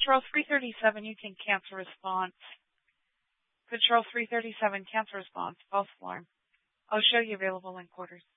Control 337, you can cancel response. Control 337, cancel response, false alarm. I'll show you available link orders.